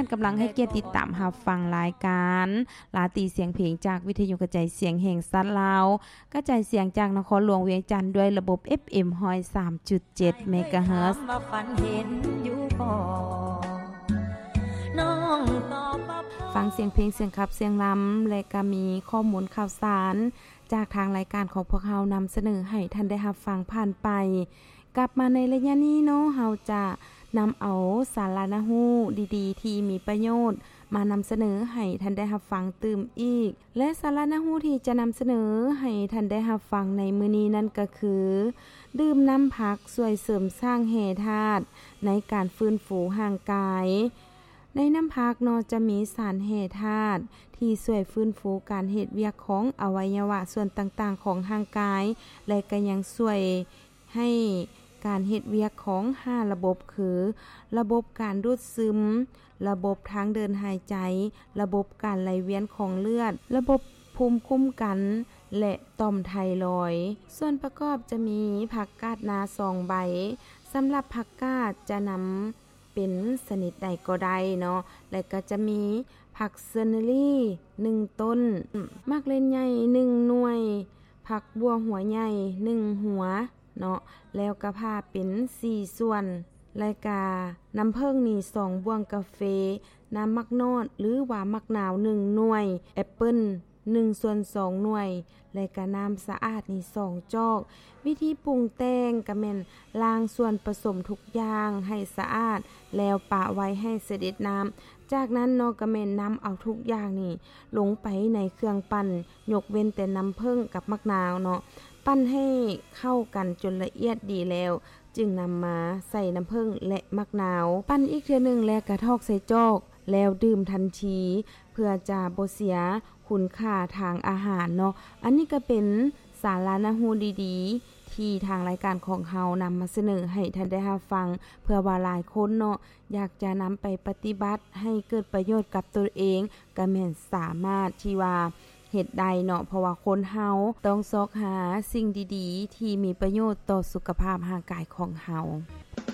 กำลังให้เกียรติติดตามรับฟังรายการลาตีเสียงเพลงจากวิทยุกระจายเสียงแห่งสัตว์ลาวกระจายเสียงจากนครหลวงเวียงจันทน์ด้วยระบบ FM 103.7 เมกะเฮิรตซ์ฟังเสียงเพลงเสียงขับเสียงล้ำและก็มีข้อมูลข่าวสารจากทางรายการของพวกเรานำเสนอให้ท่านได้รับฟังผ่านไปกลับมาในระยะนี้เนาะเราจะนำเอาสาระนะฮู้ดีๆที่มีประโยชน์มานำเสนอให้ท่านได้รับฟังตื่มอีกและสาระนะฮู้ที่จะนำเสนอให้ท่านได้รับฟังในมื้อนี้นั่นก็คือดื่มน้ำผักช่วยเสริมสร้างแร่ธาตุในการฟื้นฟูร่างกายในน้ำผักเนาะจะมีสารแร่ธาตุที่ช่วยฟื้นฟูการเฮ็ดเวียกของอวัยวะส่วนต่างๆของร่างกายและก็ยังช่วยให้การเฮ็ดเวียกของ5ระบบคือระบบการดูดซึมระบบทางเดินหายใจระบบการไหลเวียนของเลือดระบบภูมิคุ้มกันและต่อมไทรอยด์ส่วนประกอบจะมีผักกาดนา2ใบสำหรับผักกาดจะนำเป็นชนิดใดก็ได้เนาะและก็จะมีผักเซเนอรี่1ต้นมักเล่นใหญ่1หน่วยผักบัวหัวใหญ่1หัวเนาะแล้วก็พาเป็น4ส่วนรายกาน้ำผึ้งนี่2บ้วงกาแฟน้ำมักนอดหรือว่ามักหนาว1หน่วยแอปเปิ้ล1/2หน่วยและก็น้ำสะอาดนี่2จอกวิธีปรุงแต่งก็แม่นล้างส่วนผสมทุกอย่างให้สะอาดแล้วปะไว้ให้เสด็จน้ำจากนั้นเนาะก็แม่นนำเอาทุกอย่างนี่ลงไปในเครื่องปั่นยกเว้นแต่น้ำผึ้งกับมักนาวเนาะปั้นให้เข้ากันจนละเอียดดีแล้วจึงนำมาใส่น้ำผึ้งและมักนาวปั้นอีกเทื่อนึงแล้วกระทอกใส่จอกแล้วดื่มทันทีเพื่อจะบ่เสียคุณค่าทางอาหารเนาะอันนี้ก็เป็นสาระนะฮู้ดีๆที่ทางรายการของเฮานำมาเสนอให้ท่านได้รับฟังเพื่อว่าหลายคนเนาะอยากจะนำไปปฏิบัติให้เกิดประโยชน์กับตัวเองก็แม่นสามารถที่ว่าเฮ็ดได้เนาะเพราะว่าคนเฮาต้องซอกหาสิ่งดีๆที่มีประโยชน์ต่อสุขภาพร่างกายของเฮา